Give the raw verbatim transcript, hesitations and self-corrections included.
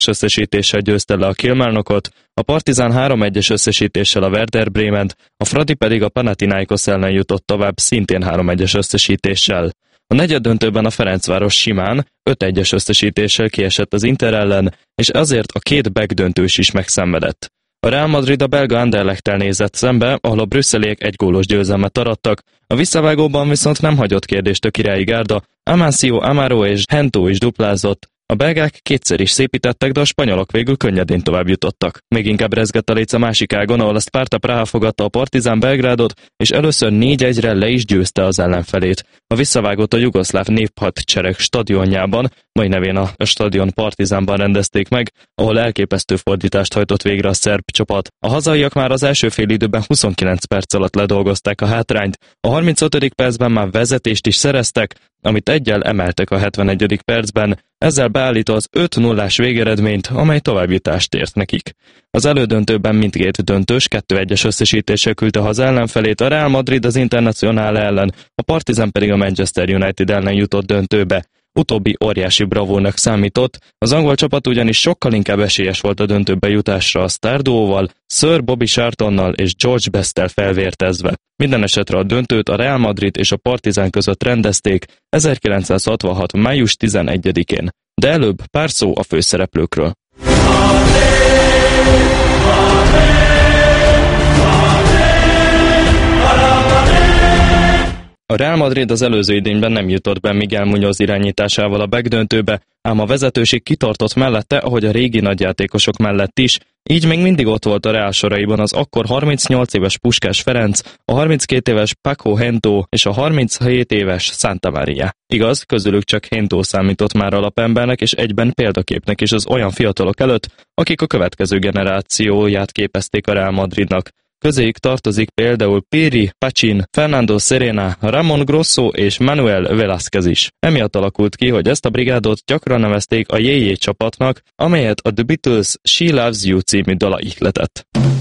összesítéssel győzte le a Kilmarnockot, a Partizan három egyes összesítéssel a Werder Brement, a Fradi pedig a Panathinaikos ellen jutott tovább szintén három egyes összesítéssel. A negyeddöntőben a Ferencváros simán öt egyes összesítéssel kiesett az Inter ellen, és azért a két backdöntős is megszenvedett. A Real Madrid a belga Anderlechttel nézett szembe, ahol a brüsszeliek egy gólos győzelmet arattak, a visszavágóban viszont nem hagyott kérdést a királyi gárda, Amancio, Amaro és Hento is duplázott. A belgák kétszer is szépítettek, de a spanyolok végül könnyedén tovább jutottak. Még inkább rezgett a léc a másik ágon, ahol a Sparta Praha fogadta a Partizan Belgrádot, és először négy egyre le is győzte az ellenfelét. A visszavágót a jugoszláv néphadsereg stadionjában, mai nevén a stadion Partizánban rendezték meg, ahol elképesztő fordítást hajtott végre a szerb csapat. A hazaiak már az első fél időben huszonkilenc perc alatt ledolgozták a hátrányt, a harmincötödik percben már vezetést is szereztek, amit eggyel emeltek a hetvenegyedik percben, ezzel beállítva az öt nullás végeredményt, amely továbbjutást ért nekik. Az elődöntőben mindkét döntős kettő egyes összesítéssel küldte haza ellenfelét, a Real Madrid az Internacional ellen, a Partizan pedig a Manchester United ellen jutott döntőbe. Utóbbi óriási bravúrnak számított, az angol csapat ugyanis sokkal inkább esélyes volt a döntőbe jutásra a sztárduóval, Sir Bobby Charltonnal és George Besttel felvértezve. Minden esetre a döntőt a Real Madrid és a Partizan között rendezték ezerkilencszázhatvanhat. május tizenegyedikén. De előbb pár szó a főszereplőkről. A Real Madrid az előző idényben nem jutott be Miguel Muñoz irányításával a backdöntőbe, ám a vezetőség kitartott mellette, ahogy a régi nagyjátékosok mellett is, így még mindig ott volt a Real soraiban az akkor harmincnyolc éves Puskás Ferenc, a harminckét éves Paco Hento és a harminchét éves Santa Maria. Igaz, közülük csak Hento számított már alapembernek és egyben példaképnek is az olyan fiatalok előtt, akik a következő generációját képezték a Real Madridnak. Közéjük tartozik például Piri, Pachin, Fernando Serena, Ramon Grosso és Manuel Velázquez is. Emiatt alakult ki, hogy ezt a brigádot gyakran nevezték a Jé Jé csapatnak, amelyet a The Beatles She Loves You című dala ihletett.